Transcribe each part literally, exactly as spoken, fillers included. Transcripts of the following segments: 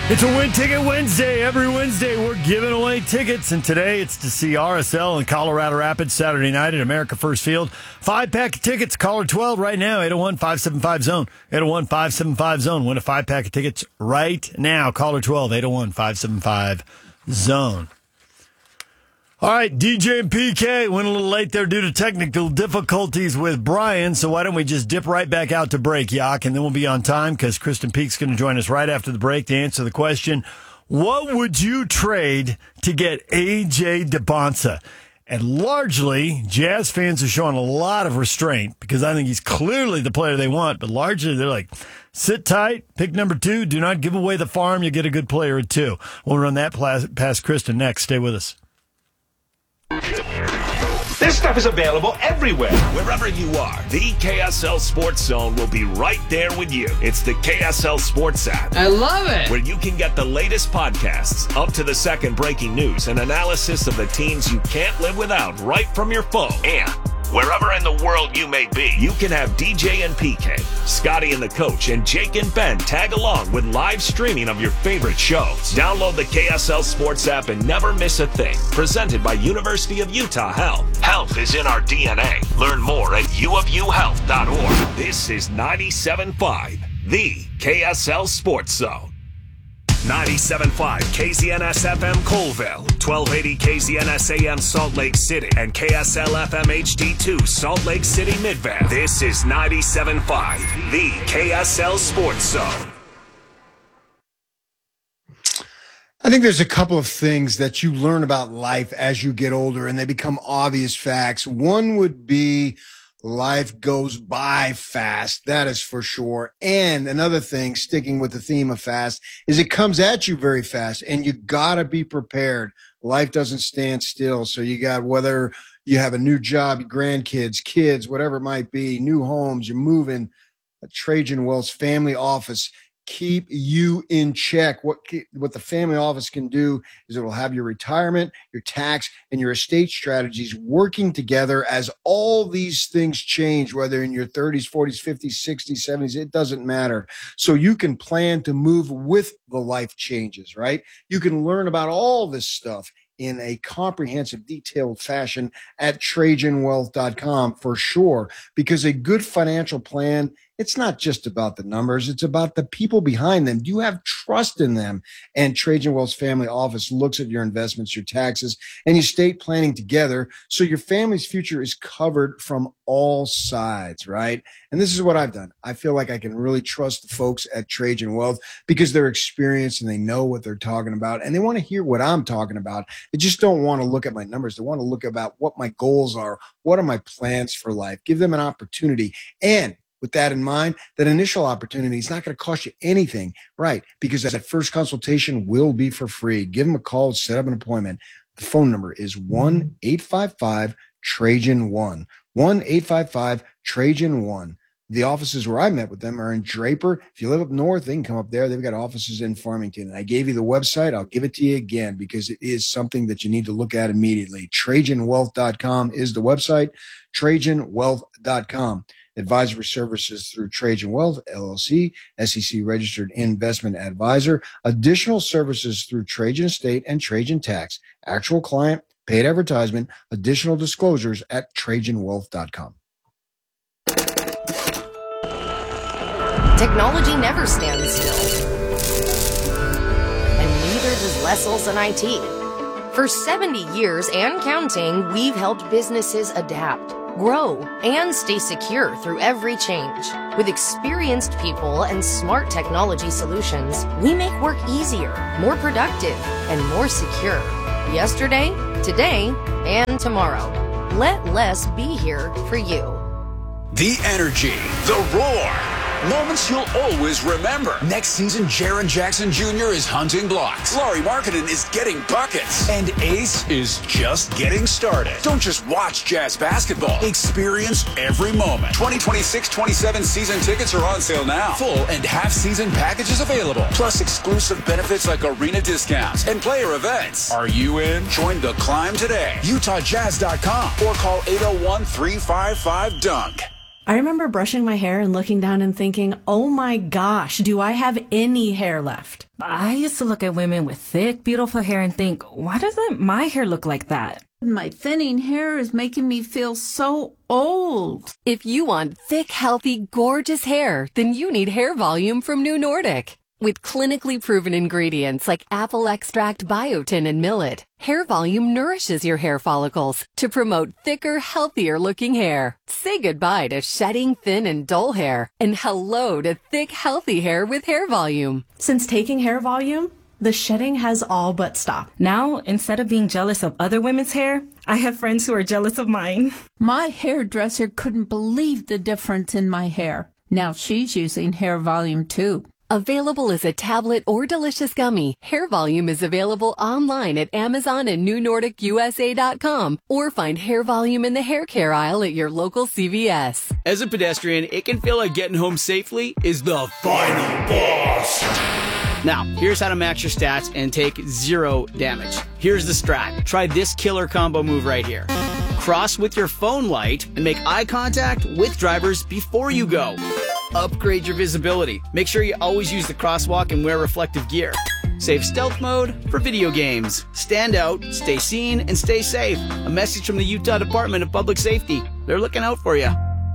It's a Win Ticket Wednesday. Every Wednesday, we're giving away tickets, and today it's to see R S L in Colorado Rapids Saturday night at America First Field. Five-pack of tickets. Caller twelve right now, eight oh one, five seven five, zone. eight oh one, five seven five, zone. Win a five-pack of tickets right now. Caller twelve, eight oh one, five seven five, zone. All right, D J and P K went a little late there due to technical difficulties with Brian, so why don't we just dip right back out to break, Yak, and then we'll be on time because Kristen Peek's going to join us right after the break to answer the question, what would you trade to get A J DeBonsa? And largely, Jazz fans are showing a lot of restraint because I think he's clearly the player they want, but largely they're like, sit tight, pick number two, do not give away the farm, you get a good player at two. We'll run that past Kristen next. Stay with us. This stuff is available everywhere. Wherever you are, the K S L Sports Zone will be right there with you. It's the K S L Sports app. I love it. Where you can get the latest podcasts, up to the second breaking news, and analysis of the teams you can't live without right from your phone. And wherever in the world you may be, you can have D J and P K, Scotty and the coach, and Jake and Ben tag along with live streaming of your favorite shows. Download the K S L Sports app and never miss a thing. Presented by University of Utah Health. Health is in our D N A. Learn more at u of u health dot org. This is ninety-seven point five, the K S L Sports Zone. ninety-seven point five K Z N S F M Colville, twelve eighty K Z N S A M Salt Lake City, and K S L F M H D two Salt Lake City Midvale. This is ninety-seven point five, the K S L Sports Zone. I think there's a couple of things that you learn about life as you get older, and they become obvious facts. One would be life goes by fast. That is for sure. And another thing, sticking with the theme of fast, is it comes at you very fast, and you got to be prepared. Life doesn't stand still. So you got, whether you have a new job, grandkids, kids, whatever it might be, new homes, you're moving, a Trajan Wealth's family office, keep you in check. What what the family office can do is it will have your retirement, your tax, and your estate strategies working together as all these things change, whether in your thirties, forties, fifties, sixties, seventies, it doesn't matter. So you can plan to move with the life changes, right? You can learn about all this stuff in a comprehensive, detailed fashion at Trajan Wealth dot com for sure, because a good financial plan, it's not just about the numbers. It's about the people behind them. Do you have trust in them? And Trajan Wealth's family office looks at your investments, your taxes, and your estate planning together so your family's future is covered from all sides, right? And this is what I've done. I feel like I can really trust the folks at Trajan Wealth because they're experienced and they know what they're talking about, and they want to hear what I'm talking about. They just don't want to look at my numbers. They want to look about what my goals are. What are my plans for life? Give them an opportunity. And with that in mind, that initial opportunity is not going to cost you anything, right? Because that first consultation will be for free. Give them a call, set up an appointment. The phone number is one eight five five Trajan one. one eight five five Trajan one. The offices where I met with them are in Draper. If you live up north, they can come up there. They've got offices in Farmington. And I gave you the website. I'll give it to you again because it is something that you need to look at immediately. Trajan Wealth dot com is the website. Trajan Wealth dot com. Advisory services through Trajan Wealth, L L C, S E C registered investment advisor. Additional services through Trajan Estate and Trajan Tax. Actual client, paid advertisement, additional disclosures at Trajan Wealth dot com. Technology never stands still. And neither does Les Olson I T. For seventy years and counting, we've helped businesses adapt, grow, and stay secure through every change. With experienced people and smart technology solutions, we make work easier, more productive, and more secure. Yesterday, today, and tomorrow. Let Les be here for you. The energy, the roar. Moments you'll always remember. Next season, Jaren Jackson Junior is hunting blocks. Lauri Markkanen is getting buckets. And Ace is just getting started. Don't just watch Jazz basketball. Experience every moment. twenty twenty-six twenty-seven season tickets are on sale now. Full and half-season packages available. Plus exclusive benefits like arena discounts and player events. Are you in? Join the climb today. Utah Jazz dot com or call eight oh one, three five five, D U N K. I remember brushing my hair and looking down and thinking, oh my gosh, do I have any hair left? I used to look at women with thick, beautiful hair and think, why doesn't my hair look like that? My thinning hair is making me feel so old. If you want thick, healthy, gorgeous hair, then you need Hair Volume from New Nordic. With clinically proven ingredients like apple extract, biotin, and millet, Hair Volume nourishes your hair follicles to promote thicker, healthier looking hair. Say goodbye to shedding, thin, and dull hair, and hello to thick, healthy hair with Hair Volume. Since taking Hair Volume, the shedding has all but stopped. Now, instead of being jealous of other women's hair, I have friends who are jealous of mine. My hairdresser couldn't believe the difference in my hair. Now she's using Hair Volume too. Available as a tablet or delicious gummy, Hair Volume is available online at Amazon and New Nordic U S A dot com, or find Hair Volume in the hair care aisle at your local C V S. As a pedestrian, it can feel like getting home safely is the final boss. Now, here's how to max your stats and take zero damage. Here's the strat. Try this killer combo move right here. Cross with your phone light and make eye contact with drivers before you go. Upgrade your visibility. Make sure you always use the crosswalk and wear reflective gear. Save stealth mode for video games. Stand out, stay seen, and stay safe. A message from the Utah Department of Public Safety. They're looking out for you.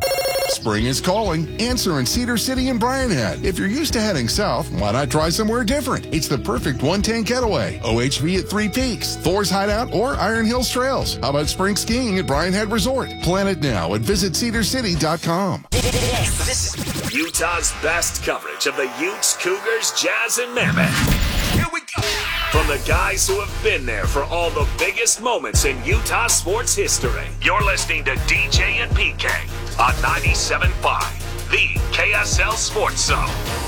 Spring is calling. Answer in Cedar City and Bryan Head. If you're used to heading south, why not try somewhere different? It's the perfect one-tank getaway. O H V at Three Peaks, Thor's Hideout, or Iron Hills Trails. How about spring skiing at Bryan Head Resort? Plan it now at visit cedar city dot com. This is Utah's best coverage of the Utes, Cougars, Jazz, and Mammoth. Here we go. From the guys who have been there for all the biggest moments in Utah sports history. You're listening to D J and P K on ninety-seven point five, the K S L Sports Zone.